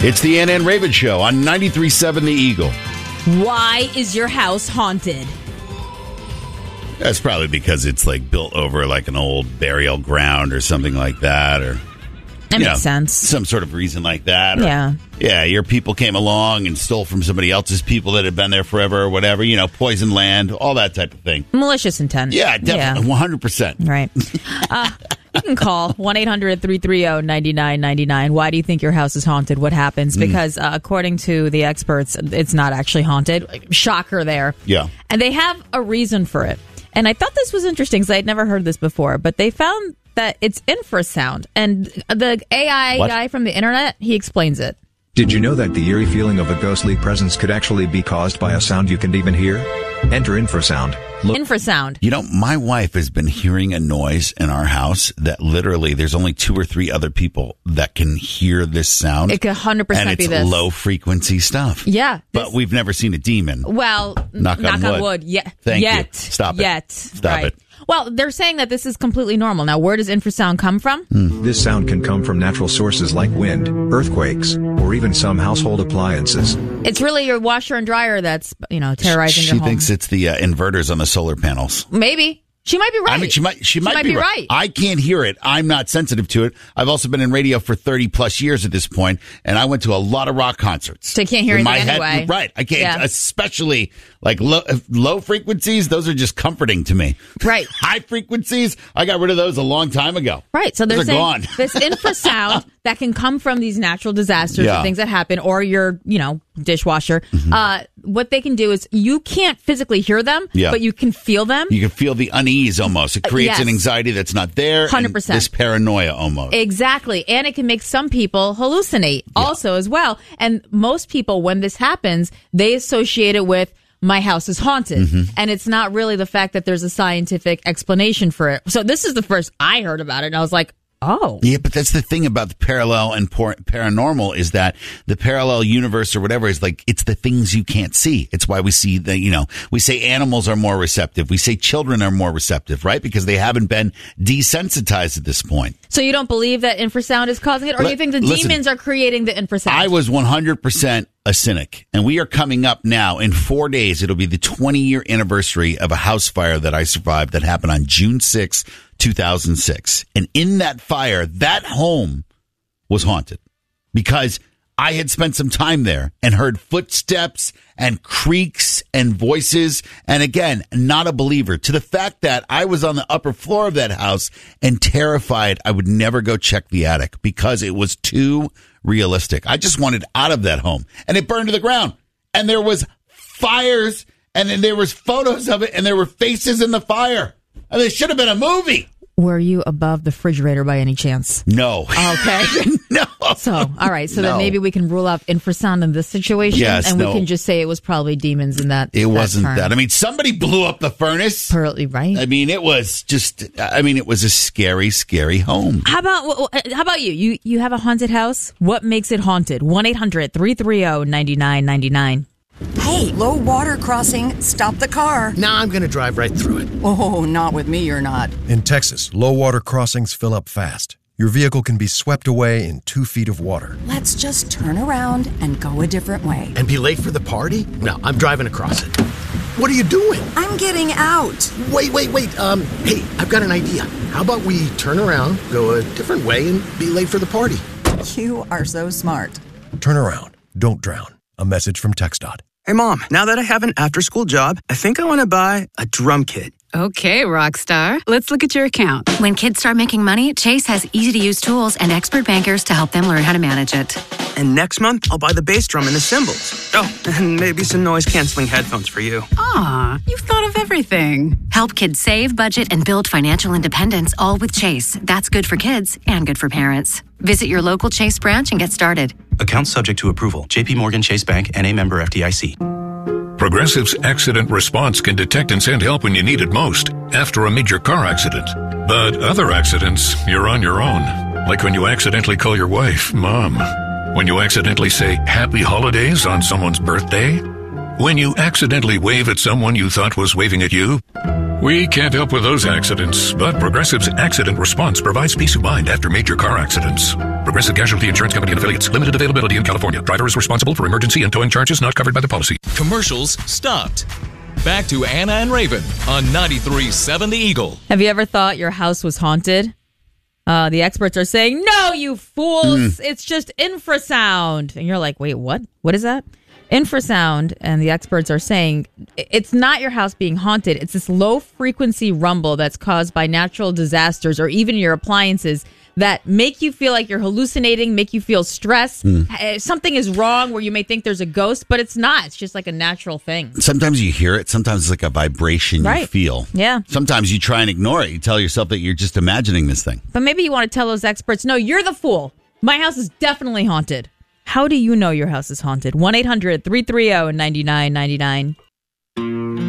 It's the Ann and Raven Show on 93.7 The Eagle. Why is your house haunted? That's probably because it's like built over like an old burial ground or something like that, or That makes sense. some sort of reason like that. Or, Yeah. Yeah, your people came along and stole from somebody else's people that had been there forever or whatever, poisoned land, all that type of thing. Malicious intent. Yeah, definitely, 100%. Right. You can call 1-800-330-9999. Why do you think your house is haunted? What happens? Because according to the experts, it's not actually haunted. Shocker there. Yeah. And they have a reason for it. And I thought this was interesting because I had never heard this before. But they found that it's infrasound. And the AI guy from the internet, he explains it. Did you know that the eerie feeling of a ghostly presence could actually be caused by a sound you can't even hear? Enter infrasound. Infrasound. My wife has been hearing a noise in our house that literally there's only 2 or 3 other people that can hear this sound. It could 100% and be it's this. low frequency stuff. Yeah. But we've never seen a demon. Well, knock on wood. Thank you. Stop it. Stop it. Well, they're saying that this is completely normal. Now, where does infrasound come from? This sound can come from natural sources like wind, earthquakes, or even some household appliances. It's really your washer and dryer that's, terrorizing your home. She thinks it's the inverters on the solar panels. Maybe. She might be right. I mean, she might be right. I can't hear it. I'm not sensitive to it. I've also been in radio for 30 plus years at this point, and I went to a lot of rock concerts. So you can't hear anything anyway. Right. I can't, especially like low frequencies. Those are just comforting to me. Right. High frequencies, I got rid of those a long time ago. Right. So they're saying gone. This infrasound that can come from these natural disasters and things that happen, or your, dishwasher. What they can do is you can't physically hear them, but you can feel them. You can feel the unease almost. It creates an anxiety that's not there. 100%. This paranoia almost. Exactly. And it can make some people hallucinate also as well. And most people, when this happens, they associate it with my house is haunted. And it's not really the fact that there's a scientific explanation for it. So this is the first I heard about it. And I was like, oh. Yeah, but that's the thing about the parallel and paranormal is that the parallel universe or whatever is like, it's the things you can't see. It's why we see we say animals are more receptive. We say children are more receptive, right? Because they haven't been desensitized at this point. So you don't believe that infrasound is causing it? Or do you think the demons are creating the infrasound? I was 100% a cynic. And we are coming up now in 4 days. It'll be the 20-year anniversary of a house fire that I survived that happened on June 6, 2006. And in that fire, that home was haunted because I had spent some time there and heard footsteps and creaks and voices. And again, not a believer to the fact that I was on the upper floor of that house and terrified I would never go check the attic because it was too realistic. I just wanted out of that home, and it burned to the ground, and there was fires, and then there was photos of it, and there were faces in the fire. I mean, it should have been a movie. Were you above the refrigerator by any chance? No. Okay. No. So, all right. So then maybe we can rule out infrasound in this situation. Yes, and we can just say it was probably demons in that. It wasn't term. that. I mean, somebody blew up the furnace. Right. I mean, it was it was a scary, scary home. How about you? You have a haunted house? What makes it haunted? 1-800-330-9999. Hey, low water crossing. Stop the car. Nah, I'm going to drive right through it. Oh, not with me, you're not. In Texas, low water crossings fill up fast. Your vehicle can be swept away in 2 feet of water. Let's just turn around and go a different way. And be late for the party? No, I'm driving across it. What are you doing? I'm getting out. Wait. Hey, I've got an idea. How about we turn around, go a different way, and be late for the party? You are so smart. Turn around. Don't drown. A message from TxDOT. Hey, Mom, now that I have an after-school job, I think I want to buy a drum kit. Okay, Rockstar. Let's look at your account. When kids start making money, Chase has easy-to-use tools and expert bankers to help them learn how to manage it. And next month, I'll buy the bass drum and the cymbals. Oh, and maybe some noise-canceling headphones for you. Aw, you've thought of everything. Help kids save, budget, and build financial independence, all with Chase. That's good for kids and good for parents. Visit your local Chase branch and get started. Account subject to approval. J.P. Morgan Chase Bank, N.A. member FDIC. Progressive's accident response can detect and send help when you need it most after a major car accident. But other accidents, you're on your own. Like when you accidentally call your wife Mom. When you accidentally say Happy Holidays on someone's birthday. When you accidentally wave at someone you thought was waving at you. We can't help with those accidents, but Progressive's accident response provides peace of mind after major car accidents. Progressive Casualty Insurance Company and affiliates. Limited availability in California. Driver is responsible for emergency and towing charges not covered by the policy. Commercials stopped. Back to Anna and Raven on 93.7 The Eagle. Have you ever thought your house was haunted? The experts are saying, no, you fools. It's just infrasound. And you're like, wait, what? What is that? Infrasound, and the experts are saying it's not your house being haunted. It's this low-frequency rumble that's caused by natural disasters or even your appliances that make you feel like you're hallucinating, make you feel stressed. Something is wrong where you may think there's a ghost, but it's not. It's just like a natural thing. Sometimes you hear it. Sometimes it's like a vibration you feel. Yeah. Sometimes you try and ignore it. You tell yourself that you're just imagining this thing. But maybe you want to tell those experts, no, you're the fool. My house is definitely haunted. How do you know your house is haunted? 1-800-330-9999.